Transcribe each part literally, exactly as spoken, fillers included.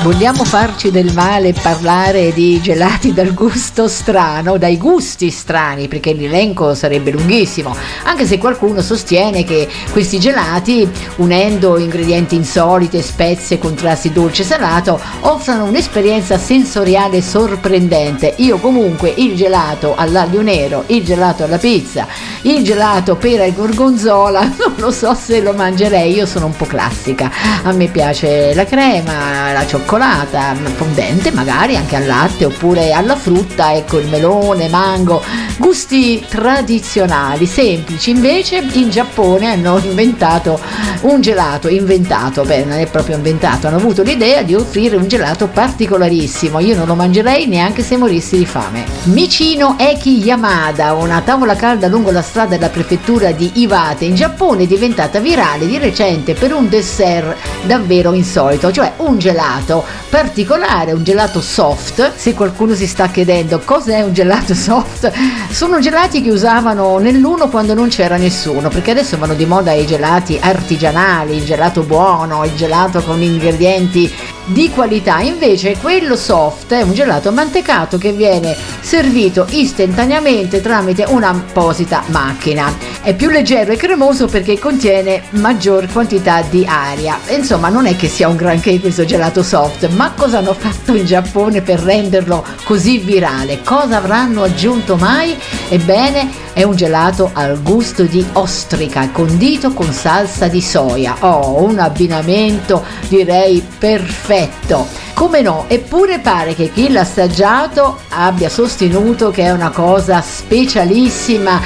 Vogliamo farci del male e parlare di gelati dal gusto strano, dai gusti strani, perché l'elenco sarebbe lunghissimo, anche se qualcuno sostiene che questi gelati, unendo ingredienti insoliti, spezie, contrasti dolce e salato, offrono un'esperienza sensoriale sorprendente. Io comunque il gelato all'aglio nero, il gelato alla pizza, il gelato pera e gorgonzola, non lo so se lo mangerei. Io sono un po' classica, a me piace la crema, la cioccolata fondente, magari anche al latte oppure alla frutta, ecco, il melone, mango, gusti tradizionali, semplici. Invece in Giappone hanno inventato un gelato, inventato, beh non è proprio inventato, hanno avuto l'idea di offrire un gelato particolarissimo. Io non lo mangerei neanche se morissi di fame. Michino Eki Yamada, una tavola calda lungo la strada della prefettura di Iwate in Giappone, è diventata virale di recente per un dessert davvero insolito, cioè un gelato particolare, un gelato soft. Se qualcuno si sta chiedendo cos'è un gelato soft, sono gelati che usavano nell'uno quando non c'era nessuno, perché adesso vanno di moda i gelati artigianali, il gelato buono, il gelato con ingredienti di qualità. Invece quello soft è un gelato mantecato che viene servito istantaneamente tramite un'apposita macchina. È più leggero e cremoso perché contiene maggior quantità di aria. Insomma, non è che sia un granché questo gelato soft, ma cosa hanno fatto in Giappone per renderlo così virale? Cosa avranno aggiunto mai? Ebbene, è un gelato al gusto di ostrica condito con salsa di soia. Oh, un abbinamento direi perfetto. Come no, eppure pare che chi l'ha assaggiato abbia sostenuto che è una cosa specialissima,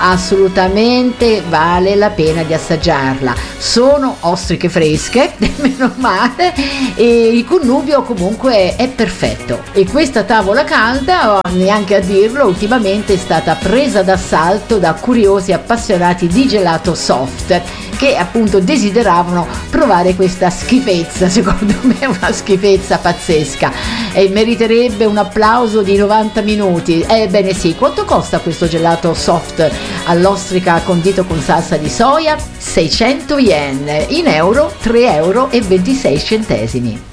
assolutamente vale la pena di assaggiarla. Sono ostriche fresche, meno male, e il connubio comunque è perfetto. E questa tavola calda, neanche a dirlo, ultimamente è stata presa d'assalto da curiosi appassionati di gelato soft che appunto desideravano provare questa schifezza. Secondo me è una schifezza pazzesca e meriterebbe un applauso di novanta minuti. Ebbene sì, quanto costa questo gelato soft all'ostrica condito con salsa di soia? seicento yen, in euro tre euro e ventisei centesimi.